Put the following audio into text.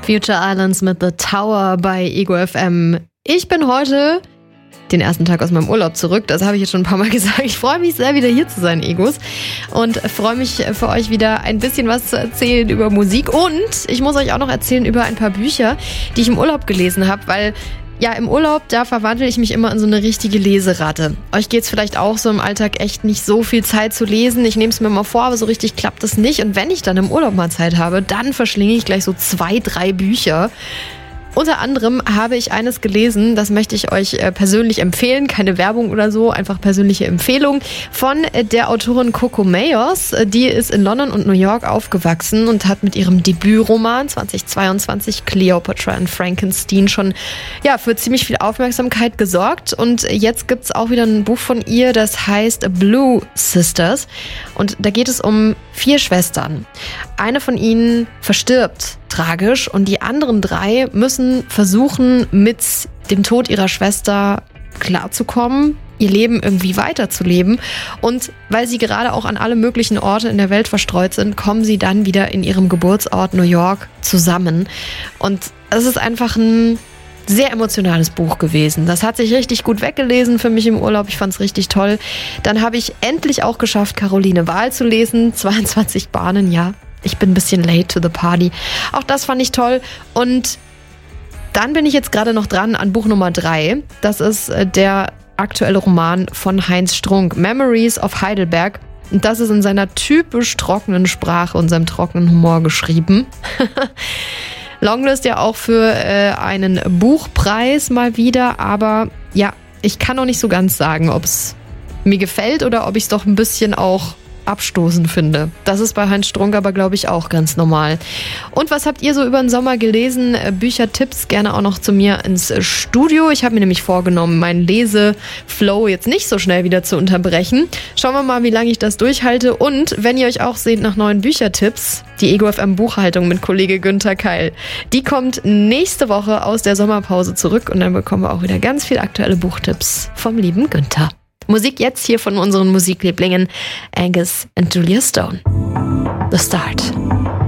Future Islands mit The Tower bei Ego FM. Ich bin heute den ersten Tag aus meinem Urlaub zurück. Das habe ich jetzt schon ein paar Mal gesagt. Ich freue mich sehr, wieder hier zu sein, Egos. Und freue mich für euch wieder ein bisschen was zu erzählen über Musik. Und ich muss euch auch noch erzählen über ein paar Bücher, die ich im Urlaub gelesen habe, weil ja, im Urlaub, da verwandle ich mich immer in so eine richtige Leseratte. Euch geht's vielleicht auch so im Alltag echt nicht so viel Zeit zu lesen. Ich nehme es mir mal vor, aber so richtig klappt es nicht. Und wenn ich dann im Urlaub mal Zeit habe, dann verschlinge ich gleich so 2, 3 Bücher. Unter anderem habe ich eines gelesen, das möchte ich euch persönlich empfehlen, keine Werbung oder so, einfach persönliche Empfehlung von der Autorin Coco Mayors. Die ist in London und New York aufgewachsen und hat mit ihrem Debütroman 2022 Cleopatra and Frankenstein schon für ziemlich viel Aufmerksamkeit gesorgt. Und jetzt gibt's auch wieder ein Buch von ihr, das heißt Blue Sisters. Und da geht es um 4 Schwestern. Eine von ihnen verstirbt tragisch und die anderen 3 müssen versuchen, mit dem Tod ihrer Schwester klarzukommen, ihr Leben irgendwie weiterzuleben. Und weil sie gerade auch an alle möglichen Orte in der Welt verstreut sind, kommen sie dann wieder in ihrem Geburtsort New York zusammen. Und es ist einfach ein sehr emotionales Buch gewesen. Das hat sich richtig gut weggelesen für mich im Urlaub. Ich fand es richtig toll. Dann habe ich endlich auch geschafft, Caroline Wahl zu lesen. 22 Bahnen, ja. Ich bin ein bisschen late to the party. Auch das fand ich toll. Und dann bin ich jetzt gerade noch dran an Buch Nummer 3. Das ist der aktuelle Roman von Heinz Strunk, Memories of Heidelberg. Und das ist in seiner typisch trockenen Sprache und seinem trockenen Humor geschrieben. Longlist ja auch für einen Buchpreis mal wieder. Aber ja, ich kann noch nicht so ganz sagen, ob es mir gefällt oder ob ich es doch ein bisschen auch abstoßend finde. Das ist bei Heinz Strunk aber, glaube ich, auch ganz normal. Und was habt ihr so über den Sommer gelesen? Büchertipps gerne auch noch zu mir ins Studio. Ich habe mir nämlich vorgenommen, meinen Leseflow jetzt nicht so schnell wieder zu unterbrechen. Schauen wir mal, wie lange ich das durchhalte. Und wenn ihr euch auch seht nach neuen Büchertipps, die Ego FM Buchhaltung mit Kollege Günther Keil, die kommt nächste Woche aus der Sommerpause zurück und dann bekommen wir auch wieder ganz viel aktuelle Buchtipps vom lieben Günther. Musik jetzt hier von unseren Musiklieblingen Angus und Julia Stone. The Start.